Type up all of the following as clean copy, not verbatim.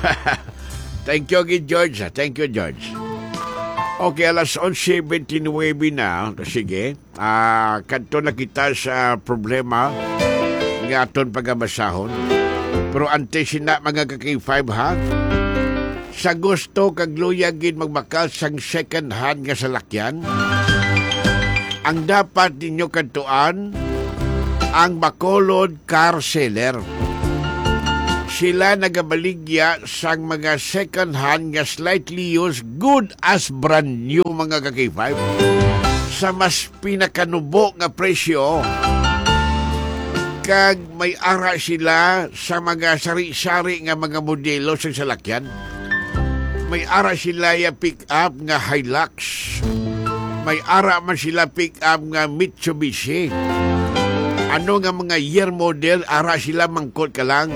Thank you, George. Thank you, George. Okay, alas 11:29 na. Sige. Kanto na kita sa problema nga aton pagabasahon. Pero antes na mga kaki-5 ha. Sa gusto kag luyagin magbakal sang second hand nga salakyan, ang dapat ninyo kantuan ang Bacolod Car Seller. Sila nagabaligya sang mga second hand nga slightly used, good as brand new mga kaki-5 sa mas pinakanubo nga presyo, kag may ara sila sa mga sari-sari nga mga modelo sa salakyan. May ara sila ya pick up nga Hilux, may ara man sila pick up nga Mitsubishi. Ano nga mga year model, ara sila mangkot ka lang.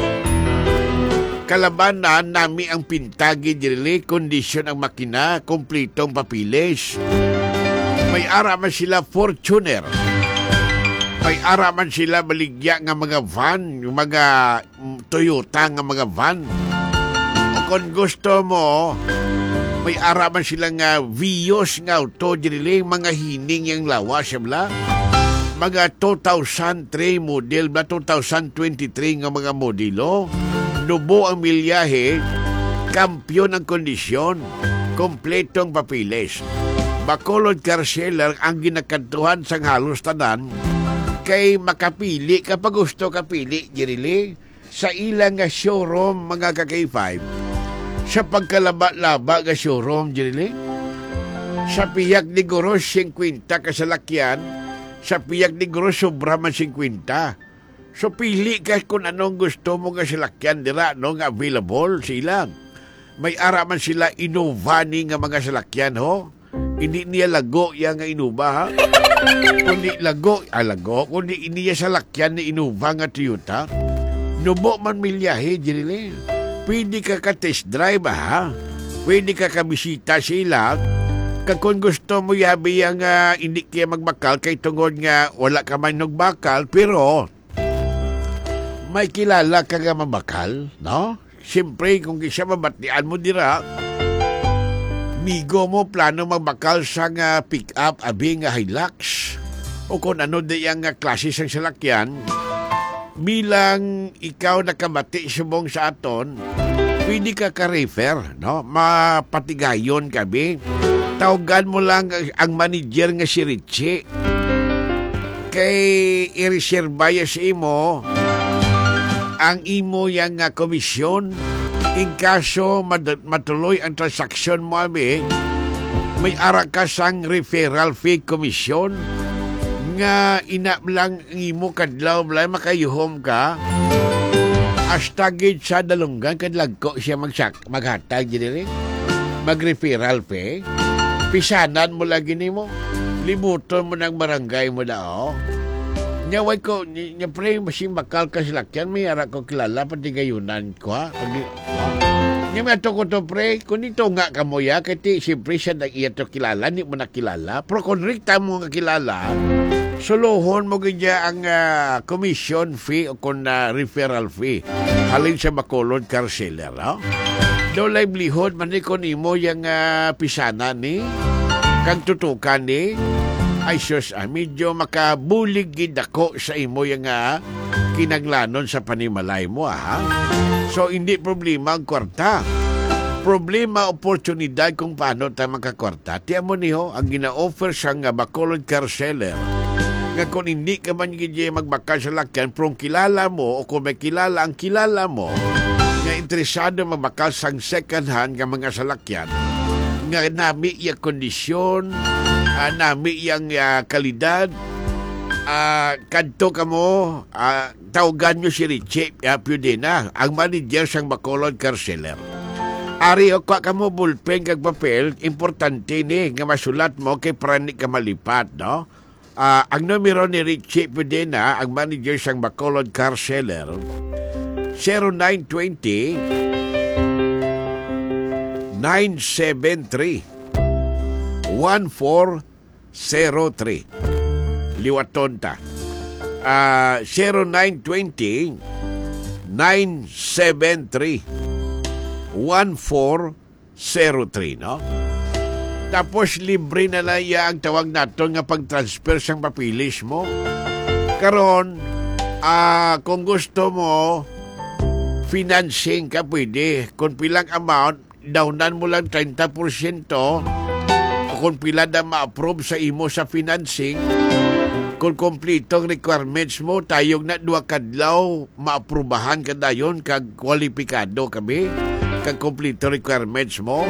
Kalabanan nami ang pintagi dili, kondisyon ang makina, kompletong papilis. May ara man sila Fortuner. May ara man sila baligya nga mga van, yung mga Toyota nga mga van. O kung gusto mo, may ara man sila nga Vios nga auto dili, mga hining yang lawas bla. Mga 2003 model, 2023 nga mga modelo. Nubo ang milyahe, kampyon ang kondisyon, kompletong papilis. Bacolod Car Seller ang ginakantuhan sa halos tanan kay makapili kapag gusto kapili, jirili, sa ilang nga showroom mga kaki-5. Sa pagkalaba-laba nga showroom, jirili, sa Piyak ni Goros 50 kasalakyan, sa Piyak ni Goros sobra man 50. So, pili ka kung anong gusto mo nga salakyan dira, no, nga available sila. May ara man sila Innovani nga mga salakyan, ho. Hindi niya lago yang nga Innova, ha. Kundi lago, kundi niya salakyan ni Innova nga Toyota. Nubo man milyahe, jirili. Pwede ka ka-test drive, ha. Pwede ka kabisita sila. Kung gusto mo yabi yang hindi kaya magbakal, kay tungod nga wala ka man nagbakal, pero may kilala ka nga mabakal, no? Siyempre, kung isa mabatian mo dira, migo mo plano magbakal sa nga pick-up, abi nga Hilux, o kung ano diyang klase sang salakyan, bilang ikaw nakabati subong sa aton, pwede ka ka-refer, no? Mapatigayon kabi. Tawagan mo lang ang manager nga si Richie. Kay i-reservaya sa imo ang imo yang komisyon. In kaso matuloy ang transaksyon mo, abi, may ara ka sang referral fee komisyon nga ina lang ang imo kadlaw blay makayuhom ka hasta gid sa dalunggan kadlag ko siya maghatag diri mag-referral fee. Pisanan mo lagi nimo, libuton mo ng barangay mo dao. Nyaway ko, pre, masing bakal ka silakyan, may ara ko kilala, pati gayunan ko, ha? Nyaway ato ko to, pre, kung ito nga ka mo ya, kaya siyempre siya na iya to kilala, hindi mo nakilala. Pero kung rikta mo nga kilala, suluhon mo ganyan ang commission fee o kung referral fee. Halin sa Bacolod Car Seller, ha? Do livelihood, manikon imo yung pisana ni, kang tutukan ni, ay sus, medyo makabulig gid ako sa imo yung kinaglanon sa panimalay mo, ha? So, hindi problema ang kwarta. Problema, oportunidad kung paano tayo makakwarta. Tiyan mo niyo, ang gina-offer sa nga Bacolod Car Seller, nga kung hindi ka man gid magbakal sa lakyan, pero kilala mo, o kung may kilala ang kilala mo, nga interesado magbakal sa second hand nga mga salakyan, nga nami yung kondisyon, nami yung kalidad, kadto ka mo, tawagan nyo si Richie Piudena, ang manager sang Bacolod Car Seller. Ari o ka mo bulpen kag papel, importante ni nga masulat mo kay pranik ka malipat, no? Ang numero ni Richie Piudena, ang manager sang Bacolod Car Seller, 0920 973 1403. Liwaton ta. 0920 973 1403, no? Tapos libre na lang ang tawag nato nga pag-transfer sang papilis mo. Karon, kung gusto mo, financing ka pwede. Kung pilang amount, downan mo lang 30%. Kung pila na ma-approve sa imo sa financing, kung kompletong requirements mo, tayong na 2 kadlaw, ma-aprubahan ka dayon, kag kwalipikado kami, kag kompleto requirements mo.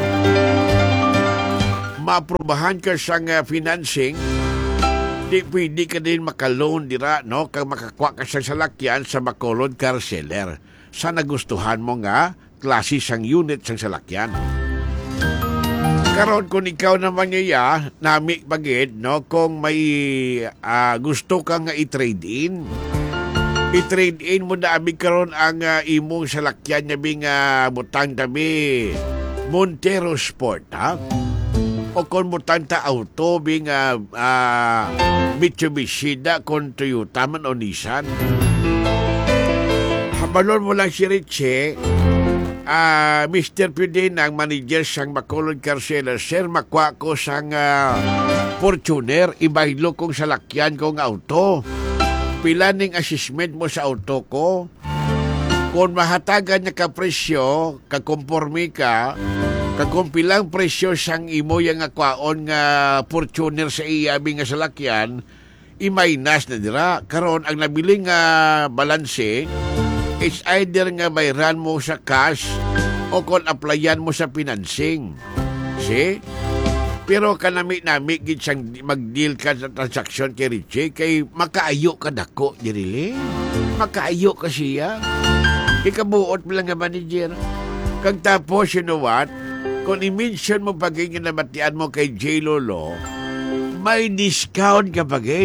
Ma-aprubahan ka sa financing, di pwede ka din maka-loan dira, no? Kag makakuha ka sa salakyan sa Bacolod Car Seller. Sa nagustuhan mo nga, klase sang unit sang salakyan. Karon kung ikaw naman niya, nami pagid, no? Kung may gusto kang i-trade in mo na abi karon ang imong salakyan niya bing butang tabi Montero Sport, ha? O kung butang ta auto bing Mitsubishi da kung Toyota man o Nissan. Habalon mo lang si Richie, Mr. Pudin, ang manager sang Bacolod Car Seller. Sir, makwa ko sang Fortuner, ibaylo kong salakyan kong auto. Pila ning assessment mo sa auto ko? Kung mahatagan niya ka presyo, kakomporme ka, kung pilang presyo sang imo yung akwaon nga Fortuner sa iyabi nga salakyan, i-minus na dira. Karon ang nabiling balanse, it's either nga bayran mo sa cash o kung applyan mo sa financing. See? Pero kanami-nami gid siyang mag-deal ka sa transaction kay Richie, kay makaayo ka dako, Jerili. Makaayo ka siya. Ikabuot mo lang nga manager. Kag tapos, you know what? Kung i-mention mo pagiging nabatian mo kay J. Lolo, may discount ka pagid.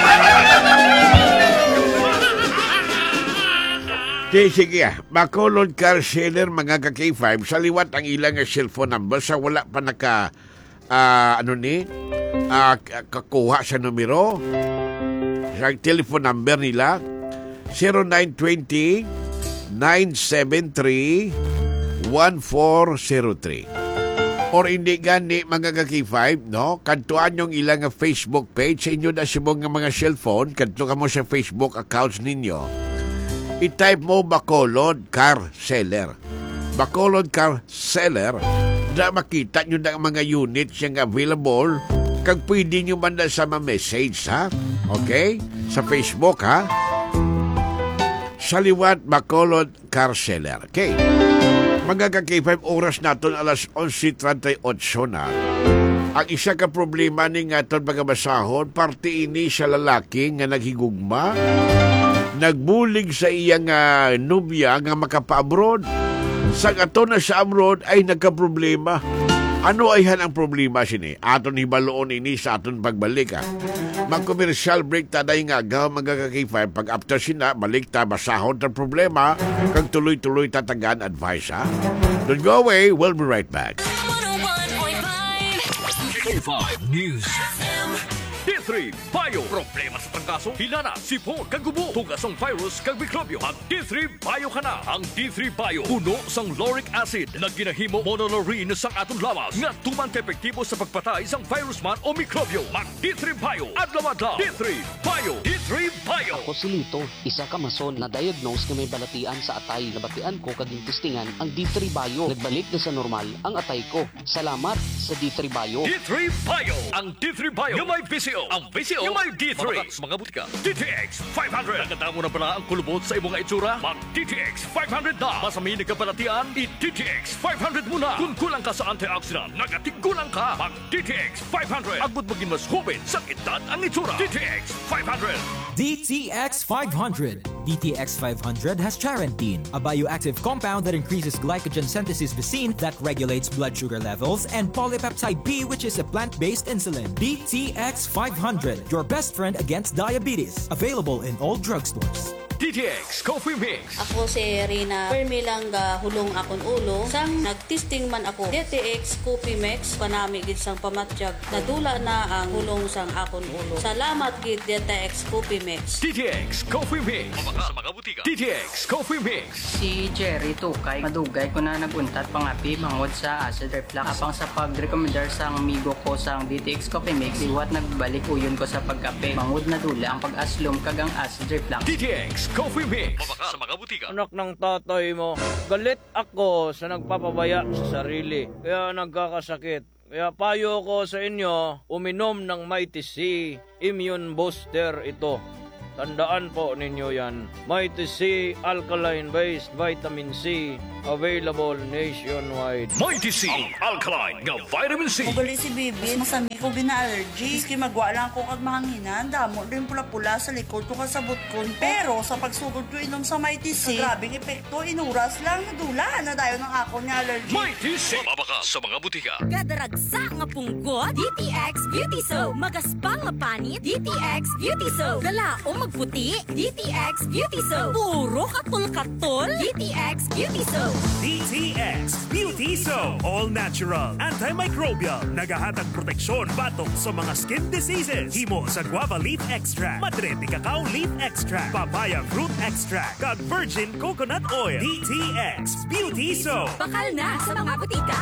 Sige, Bacolod Car Seller, mga ka-K5, sa liwat ang ilang cellphone number sa wala pa kakuha sa numero. Sa telephone number nila, 0920-973-1403. Or hindi gani, mga ka-K5, no? Kantuan yung ilang Facebook page sa inyo na sibong ng mga cellphone, kanto ka mo sa Facebook accounts ninyo. I-type mo Bacolod Car Seller. Bacolod Car Seller, na makita nyo na mga units yung available, kag pwede nyo man na sa message, ha? Okay? Sa Facebook, ha? Sa liwat, Bacolod Car Seller. Okay? Mga ka-K5, oras natin alas 11:38 na. Ang isa ka problema ni nga ito pagkabasahon, parte ini sa lalaki nga naghigugma, nagbulig sa iyang nubya nga makapa-abroad. Sa ato na sa abroad ay nagka-problema. Ano ay ang problema sini? Aton hibaloon ini sa aton pagbalik, ha? Mag-commercial break taday nga agaw mga ka-K5. Pag after sina, balik ta, basahon ta problema, kag tuloy-tuloy tatagan advice, ha? Don't go away, we'll be right back. 101.5 News D3 Bio. Problema sa trangkaso, hilana, sipon, kagubo, tugasong virus, kag mikrobyo. Ang D3 Bio ka na. Ang D3 Bio, puno sang lauric acid na ginahimo monolaurin sang atong lawas nga tuman ka-epektibo sa pagpatay sang virus man o mikrobyo. Mag D3 Bio. Adlaw-adlaw. D3 Bio. D3 Bio. Ako si Lito, isa ka mason na diagnose nga may balatian sa atay. Nabatian ko kaging testingan ang D3 Bio. Nagbalik na sa normal ang atay ko. Salamat sa D3 Bio. D3 Bio. Ang D3 Bio yung may VCO. Ang VCO yung may D3. Mabakas mga butika. DTX 500. Nagkatamo na pala ang kulubot sa imong itsura? Mag DTX 500 na. Masami nagkabalatian, i-DTX 500 muna. Kung kulang ka sa antioxidant, nagatigulang ka. Mag DTX 500. Agbot maging mas hubin sa edad ang itsura. DTX 500. DTX 500. DTX 500 has charantine, a bioactive compound that increases glycogen synthesis Vicine that regulates blood sugar levels, and polypeptide B, which is a plant-based insulin. DTX 500, your best friend against diabetes. Available in all drugstores. DTX Coffee Mix. Ako si Rina Permilang hulong akon ulo. Sang nagtesting man ako DTX Coffee Mix panami gid sang pamatjag. Nadula na ang hulong sang akon ulo. Salamat gid DTX Coffee Mix. DTX Coffee Mix. Mabaka sa mga butika. DTX Coffee Mix. Si Jerry Tukay, madugay ko na naguntat pangapi mangod sa acid reflux. Apang sa pag-recommendar sang amigo ko sang DTX Coffee Mix, iwat nagbalik uyon ko sa pagkape. Mangod na dula ang pag-aslom kagang acid reflux. DTX Coffee Mix. Mabaka sa mga butika. Anak ng tatay mo, galit ako sa nagpapabaya sa sarili. Kaya nagkakasakit. Kaya payo ko sa inyo, uminom ng Mighty C Immune Booster ito. Tandaan po ninyo yan. Mighty C Alkaline-based Vitamin C, available nationwide. Mighty C, ang alkaline nga vitamin C. Ugali si Bibi, masami ko gina-allergy. Iski magwa lang ko kag mahanginan, damo din pula-pula sa likod ko kasabot ko. Pero sa pagsugod ko inom sa Mighty C, grabing epekto, inuras lang, nadula na dayo ng ako ni allergy. Mighty C, mabaka sa mga butika. Kadaragsa nga punggot, DTX Beauty Soap. Magaspang nga panit, DTX Beauty Soap. Galaong magputi, DTX Beauty Soap. Puro katul-katul, DTX Beauty Soap. DTX Beauty Soap. All natural, antimicrobial, nagahatag proteksyon batok sa mga skin diseases. Himo sa guava leaf extract, madre de cacao leaf extract, papaya fruit extract, kag virgin coconut oil. DTX Beauty Soap. Bakal na sa mga butika.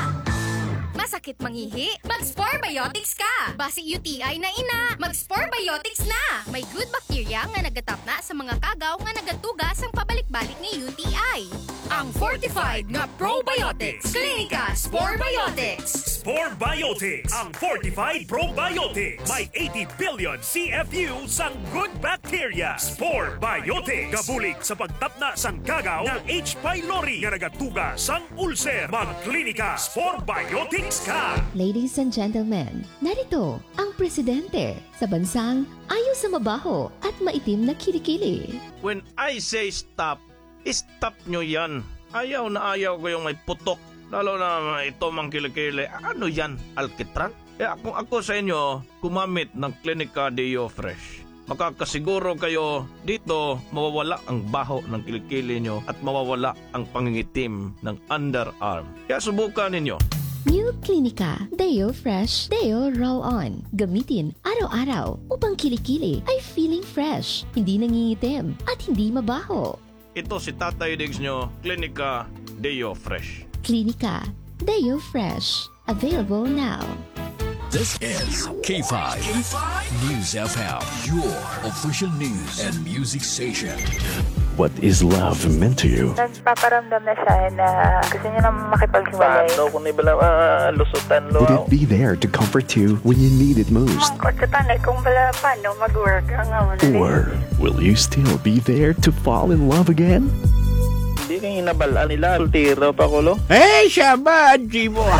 Masakit mangihi? Mag-Spore Biotics ka! Basi UTI na ina, mag-Spore Biotics na! May good bacteria nga nagatap na sa mga kagaw nga nagatugas ang pabalik-balik ng UTI. Ang fortified nga probiotics. Klinika Spore Biotics. Spore Biotics, ang fortified probiotics. May 80 billion CFU sang good bacteria. Spore Biotics. Gabulig sa pagtapna sang kagaw ng H. pylori nga nagatuga sang ulcer. Mag-klinika Spore Biotics ka. Ladies and gentlemen, narito ang presidente sa bansang ayaw sa mabaho at maitim na kilikili. When I say stop, stop nyo yan. Ayaw na ayaw ko yung may putok. Lalo na ito mang kilikili. Ano yan? Alkitran? Kaya kung ako sa inyo, gumamit ng Clinica Deo Fresh. Makakasiguro kayo dito mawawala ang baho ng kilikili nyo at mawawala ang pangingitim ng underarm. Kaya subukan ninyo. New Clinica Deo Fresh Deo Roll-On. Gamitin araw-araw upang kilikili ay feeling fresh, hindi nangingitim at hindi mabaho. Ito si Tatay Diggs nyo, Clinica Deo Fresh. Clinica Deo Fresh. Available now. This is K5 News FM, your official news and music station. What is love meant to you? Nagpaparamdam na siya na gusto niya na makipaghiwalay. Paano kung ibala lusutan lo? Would it be there to comfort you when you need it most? Mangkot sa tanay kung bala paano mag-work ang Or will you still be there to fall in love again? Hindi kang inabalaan nila. Sultiro pa ko lo. Siya ba? Anji mo.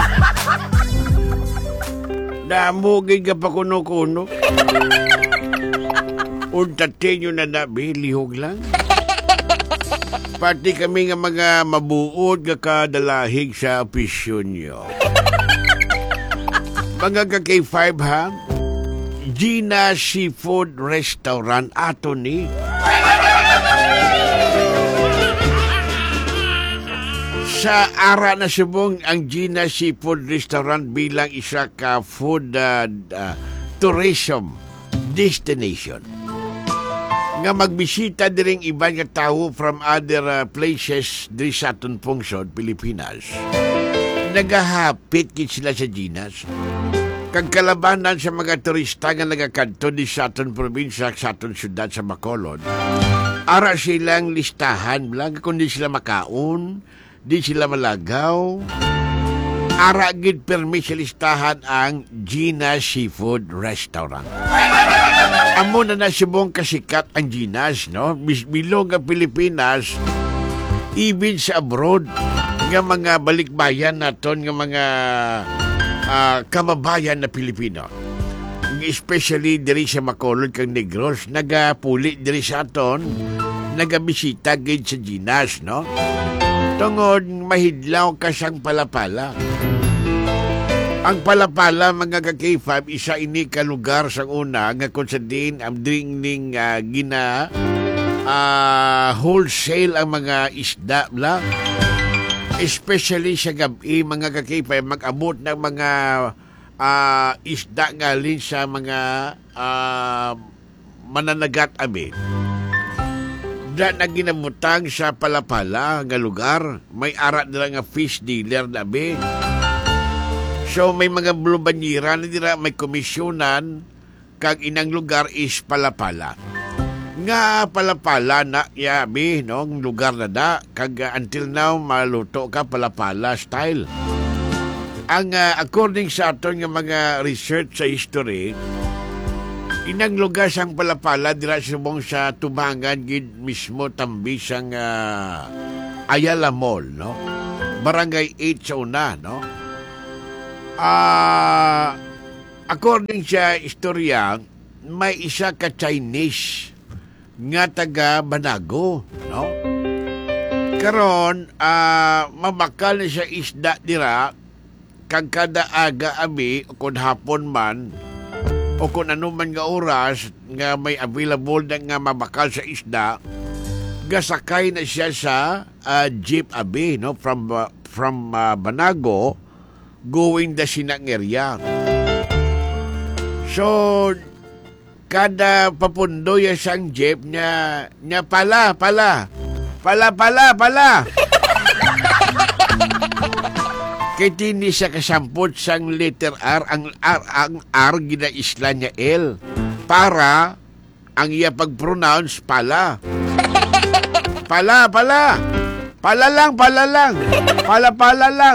Namugin ka pa kuno-kuno. Untatin nyo na lihog lang. Pati kami nga mga mabuod nga kadalahig sa opisyon nyo. Mga ka-K5 ha? Gina Seafood Restaurant ato ni. Sa ara na subong ang Gina Seafood Restaurant bilang isa ka food tourism destination. Nga magbisita diring iban nga tao from other places diri sa aton pungsod, Pilipinas. Nagahapit kit sila sa Ginas. Kag kalabanan sa mga turista nga nagakadto di sa aton probinsya sa aton syudad sa Bacolod. Ara silang listahan lang kung di sila makaon, di sila malagaw. Ara gid permi sa listahan ang Gina Seafood Restaurant. Amo na nasibong kasikat ang Ginas, no? Bilog ang Pilipinas, even sa abroad, nga mga balikbayan naton, nga mga kamabayan na Pilipino. Especially diri sa Bacolod kang Negros, nagapuli diri sa aton, nagabisita gid sa Ginas, no? Tungod mahidlaw ka siyang palapala. Ang palapala, mga ka-K5, isa ini ka lugar sa una nga kung sa din ang dringning wholesale ang mga isda bla. Especially sa gabi, mga kakipay, mag-abot ng mga isda galing sa mga mananagat abi. Da na ginamutang sa Palapala nga lugar. May ara nila nga fish dealer na abi. So may mga blubanyira na dira, may komisyonan, kag inang lugar is Palapala. Nga Palapala na yabi, no, ng lugar na da, kag until now maluto ka Palapala style. Ang according sa aton nga mga research sa history, inang lugar sang Palapala dira subong sa Tubangan gid mismo tambi sang Ayala Mall, no? Barangay 8 sa una, no? According sa istorya, may isa ka Chinese nga taga Banago, no? Karon mamakal na siya isda dira kag kada aga abi o kun hapon man o kung ano man nga oras nga may available na nga mabakal sa isda, gasakay na siya sa jeep abi, no, from Banago going the Sinang area. So kada papundo ya sang jeep niya pala. Kaya tini siya kasampot sang letter R, ang R gina isla niya L. Para ang iya pag-pronounce pala. Pala lang. Pala lang.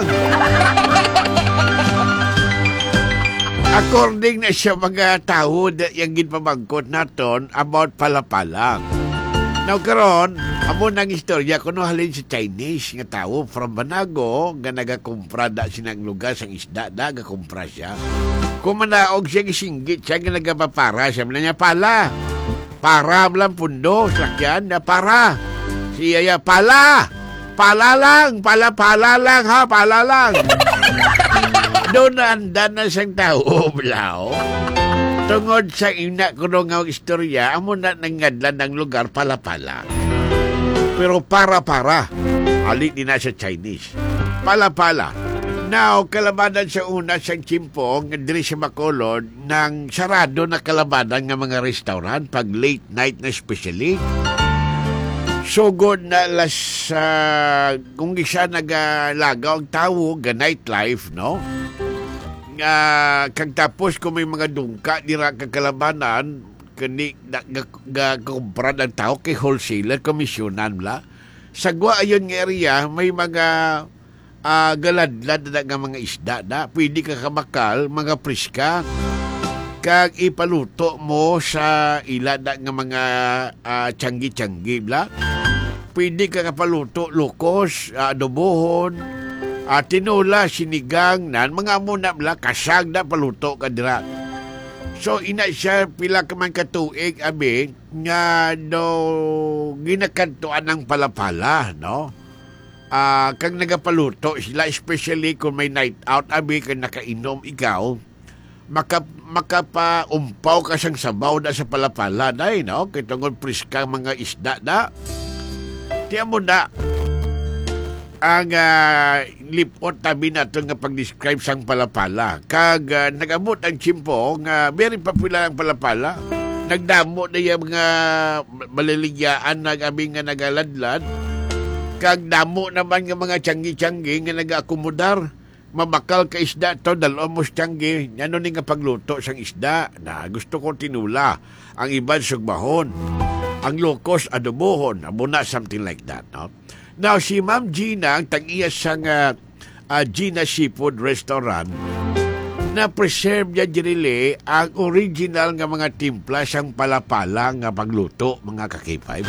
According na siya mga tao yung ginpamangkot naton about palapala. Now karon, amo nang istorya kuno halin si Chinese nga tao from Banago nga nagakumpra da sinang lugar sang isda da gakumpra siya. Kung manaog siya gisinggit siya nga nagapapara siya niya pala. Para lang pundo sakyan na para. Siya ya pala lang ha, pala lang. Doon na andan na siyang tao, Blao. Tungod sa ina ko nga istorya, amo na nangadlan ng lugar pala. Pero para. Alit din na sa Chinese. Pala. Now, kalabanan sa una siyang chimpong, diri sa Bacolod, ng sarado na kalabanan ng mga restaurant, pag late night na especially. So good na kung isa nagalagaw ang tao, ga nightlife, no? Kag tapos kung may mga dungka dira kag kalabanan, kani kumpra ng tao kay wholesaler, komisyonan la. Sagwa ayon nga area, may mga galadlad na nga mga isda na. Pwede ka kamakal, mga priska. Kag ipaluto mo sa ila na nga mga tiyanggi-tiyanggi bla. Pwede ka kapaluto lukos, adobohon, tinula, sinigang nan mga muna bla kasag na paluto ka dira. So ina siya pila ka man katuig abi nga ginakantuan ng palapala, no? Kag nagapaluto sila, especially kung may night out abi kag nakainom ikaw, makapaumpaw ka sang sabaw na sa palapala na, no? Kaya tungkol priska mga isda na. Tiyan mo na, ang lipot tabi nato nga pag-describe sang palapala. Kag nagamot ang chimpo nga very popular ang palapala. Nagdamo na yung mga maliligyaan na gabi nga nagaladlad. Kag damo naman nga mga tiyanggi-tiyanggi nga nag-akomodar. Mabakal ka isda to, dalomos tiyanggi. Ano ni nga pagluto sang isda na gusto ko tinula. Ang iban sugbahon. Ang locos adobohon. Abuna, something like that, no? Now, si Ma'am Gina, ang tag-iya sang Gina Seafood Restaurant, na preserve niya dirili ang original nga mga timpla sang palapala nga pagluto, mga kakipay.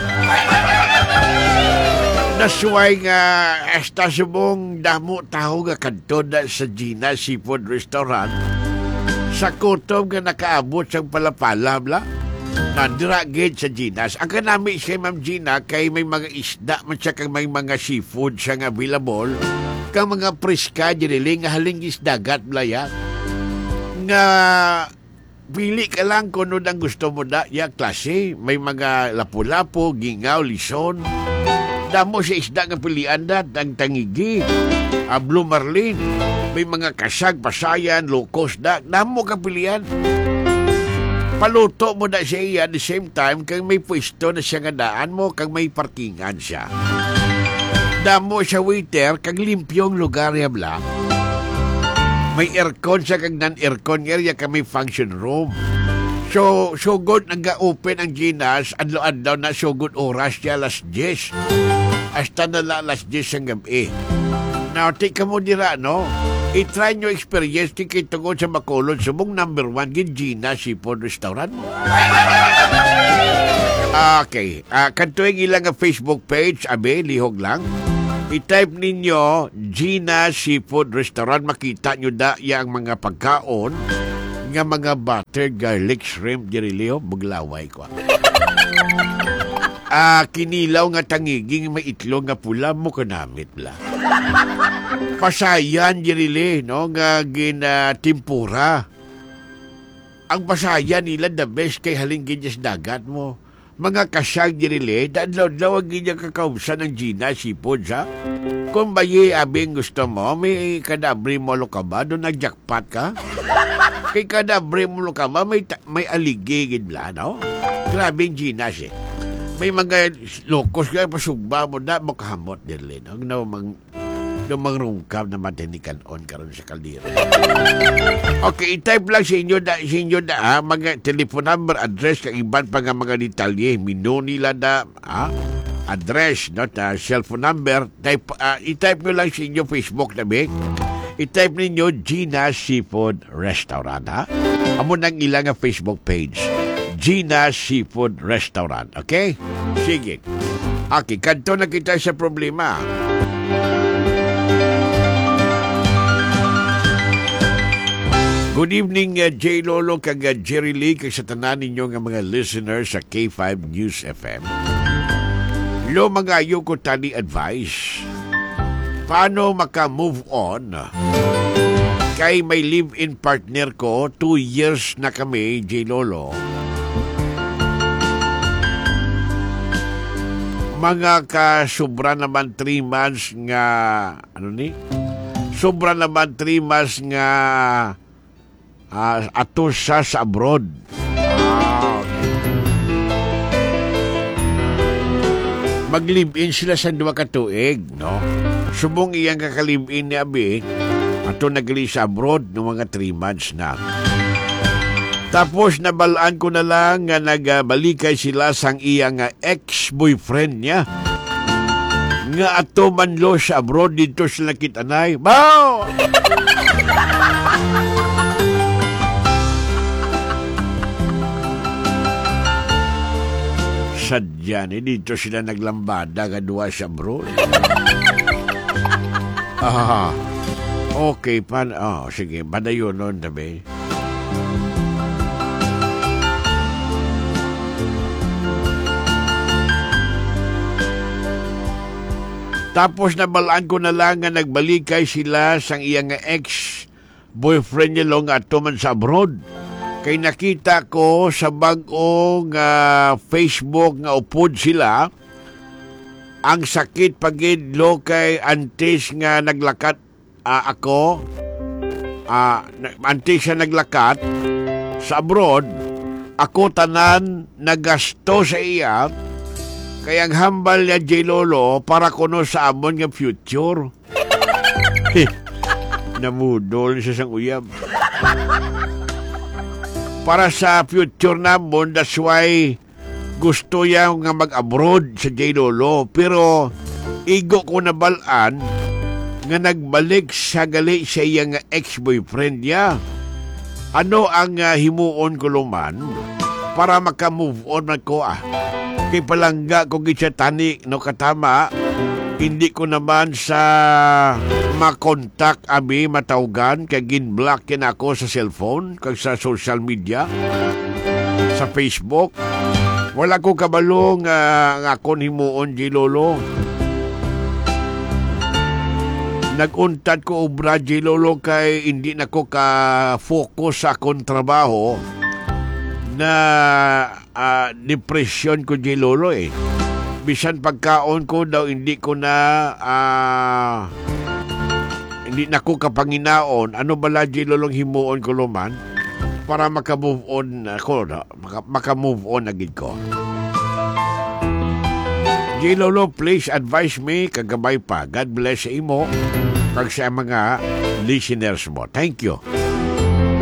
That's why nga hasta subong damo tao nga kadto sa Gina Seafood Restaurant sa kutob nga nakaabot sang palapala bla. Nandira gate sa Gina's. Ang kanami siya, Ma'am Gina, kay may mga isda man siya kang may mga seafood siya nga available, kang mga priska, diriling, haling isdagat, blaya, nga pili ka lang kung ano ang gusto mo da, ya klase. May mga lapu-lapu, gingaw, lison. Damo sa isda nga pilian da, ang tangigi, blue marlin. May mga kasag, pasayan, locos da. Damo ka pilian. Paluto mo na siya at the same time kang may pwesto na siya nga daan mo kang may parkingan siya. Damo siya waiter kang limpyong lugar ya bla. May aircon siya kang non-aircon area kang may function room. So good nag-open ang Ginas adlaw-adlaw na so good oras siya alas 10. Hasta na alas 10 ang gabi. Now, take mo dira, no? I-try nyo experience kay tungod sa Bacolod. Subong number 1, Gina Seafood Restaurant. Okay. Kantuing ilang nga Facebook page, abe, lihog lang. I-type ninyo, Gina Seafood Restaurant. Makita nyo da yung mga pagkaon nga mga butter, garlic, shrimp, diriliho, buglaway ko. Kinilaw nga tangiging may itlog nga pula mo kanamit la. Pasayan dirili no nga tempura. Ang pasayan nila the best kay halingin sa dagat mo. Mga kasag dirili dadlaw-daw ang ginya kakausan ng Gina Seafood ha. Kung bayi abing gusto mo may kadabre mo ka ba doon nag-jackpot ka? Kay kadabre mo ka ba may aligigid la no? Grabe Gina siya. May mga lokos kaya pasugba mo na makahamot dirili no? Mangrungkab na matinikan on karon sa kaldero. Okay, i-type lang sa inyo da mga telephone number, address, kag iban pa nga mga detalye. Mino nila da, address, no, cellphone number. I-type nyo lang sa inyo Facebook na big. I-type ninyo Gina Seafood Restaurant, ha? Amo nang ilang Facebook page. Gina Seafood Restaurant, okay? Sige. Okay, kanto na kita sa problema. Good evening, J. Lolo, kag Jerry Lee, kag sa tanan ninyo nga mga listeners sa K5 News FM. Lo, mga ayo ko tani advice. Paano maka-move on? Kay may live-in partner ko, 2 years na kami, J. Lolo. Mga sobra naman 3 months nga, sobra naman 3 months nga, ato sa abroad. Okay. Mag-live-in sila sa 2 katuig, no? Subong iyang kakalive-in ni Abi, ato nagali sa abroad ng mga 3 months na. Tapos nabalaan ko na lang nga nagbalikay sila sang iyang ex-boyfriend niya. Nga ato manlo sa abroad dito sila kitanay. Bao! Sadya ni dito sila naglambada nga duwa sa abroad. Okay pan. Sige, padayon nun tabi. Tapos nabalaan ko na lang nga nagbalikay sila sang iyang ex-boyfriend niya long ato man sa abroad. Kay nakita ko sa bagong Facebook nga upod sila ang sakit pagidlo kay antes nga naglakat ako antes siya naglakat sa abroad ako tanan nagasto sa iya kay ang hambal niya J. Lolo para kuno sa amon nga future. Namudol siya sang uyab. Para sa future namon, that's why gusto niya nga mag-abroad sa J. Lolo. Pero igo ko nabalaan nga nagbalik sa gali sa iyang ex-boyfriend niya. Ano ang himuon ko luman para maka-move on man ko Kay palangga ko gitsa tani no katama. Hindi ko naman sa makontak abi matawgan kay gin-block kin ako sa cellphone kag sa social media sa Facebook. Wala ko kabalo nga akon himuon J. Lolo. Nag-untad ko obra J. Lolo kay hindi na ko ka-focus sa akong trabaho na depression ko J. Lolo eh. Bisan pagkaon ko daw hindi na ko kapanginaon. Ano bala J. Lolong himuon ko luman para maka-move on ako, maka-move on na gid ko. J. Lolo, please advise me kagabay pa. God bless sa imo kag sa mga listeners mo. Thank you.